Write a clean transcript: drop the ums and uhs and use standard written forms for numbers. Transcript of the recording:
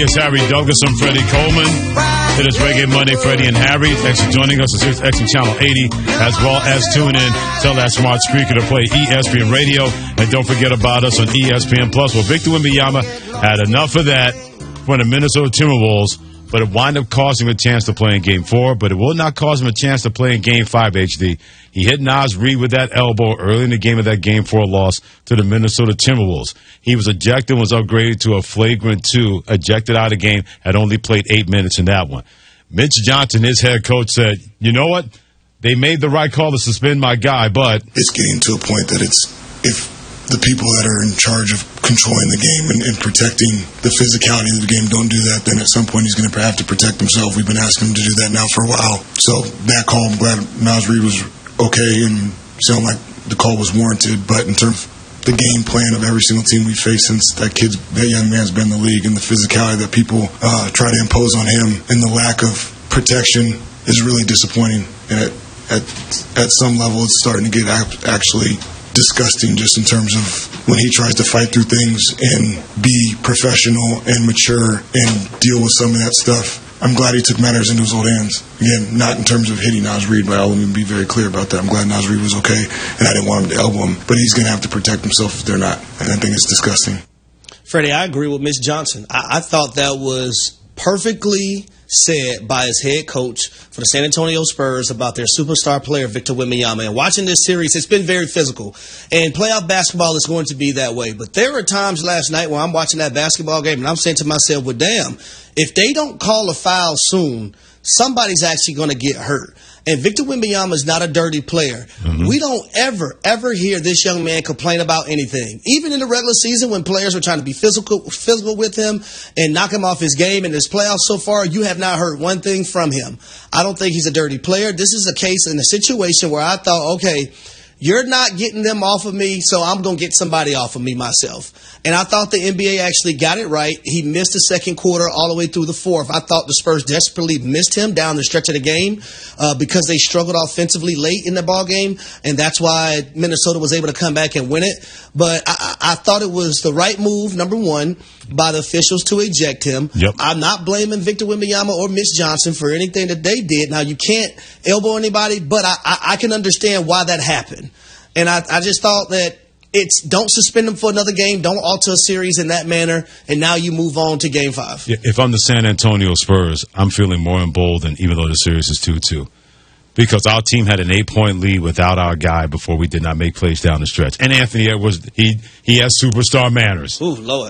It's Harry Douglas. I'm Freddie Coleman. It is Reggae Monday, Freddie and Harry. Thanks for joining us on XM Channel 80, as well as tune in. Tell that smart speaker to play ESPN Radio. And don't forget about us on ESPN Plus. Well, Victor Wembanyama had enough of that for the Minnesota Timberwolves, but it wound up costing him a chance to play in Game 4, but it will not cause him a chance to play in Game 5, HD. He hit Naz Reid with that elbow early in the game of that Game 4 loss to the Minnesota Timberwolves. He was ejected and was upgraded to a flagrant 2, ejected out of the game, had only played 8 minutes in that one. Mitch Johnson, his head coach, said, you know what? They made the right call to suspend my guy, but it's getting to a point that if the people that are in charge of controlling the game and protecting the physicality of the game don't do that, then at some point he's going to have to protect himself. We've been asking him to do that now for a while. So that call, I'm glad Naz Reid was okay and sounded like the call was warranted. But in terms of the game plan of every single team we face since that young man's been in the league, and the physicality that people try to impose on him and the lack of protection is really disappointing. And at some level it's starting to get actually disgusting, just in terms of when he tries to fight through things and be professional and mature and deal with some of that stuff. I'm glad he took matters into his own hands. Again, not in terms of hitting Naz Reid, but I'll be very clear about that. I'm glad Naz Reid was okay, and I didn't want him to elbow him, but he's going to have to protect himself if they're not, and I think it's disgusting. Freddie, I agree with Mitch Johnson. I thought that was perfectly said by his head coach for the San Antonio Spurs about their superstar player, Victor Wembanyama. And watching this series, it's been very physical. And playoff basketball is going to be that way. But there were times last night where I'm watching that basketball game and I'm saying to myself, well, damn, if they don't call a foul soon, somebody's actually going to get hurt. And Victor Wembanyama is not a dirty player. Mm-hmm. We don't ever hear this young man complain about anything. Even in the regular season when players are trying to be physical with him and knock him off his game in this playoffs so far, you have not heard one thing from him. I don't think he's a dirty player. This is a case in a situation where I thought, okay, you're not getting them off of me, so I'm going to get somebody off of me myself. And I thought the NBA actually got it right. He missed the second quarter all the way through the fourth. I thought the Spurs desperately missed him down the stretch of the game because they struggled offensively late in the ball game, and that's why Minnesota was able to come back and win it. But I thought it was the right move, number one, by the officials to eject him. Yep. I'm not blaming Victor Wembanyama or Mitch Johnson for anything that they did. Now, you can't elbow anybody, but I can understand why that happened. And I just thought that don't suspend them for another game. Don't alter a series in that manner. And now you move on to Game 5. Yeah, if I'm the San Antonio Spurs, I'm feeling more emboldened, even though the series is 2-2. Because our team had an 8-point lead without our guy before we did not make plays down the stretch. And Anthony Edwards, he has superstar manners. Ooh, Lord.